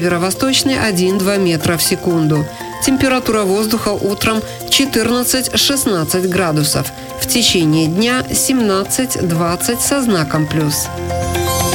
Северо-восточный 1-2 метра в секунду. Температура воздуха утром 14-16 градусов. В течение дня 17-20 со знаком плюс.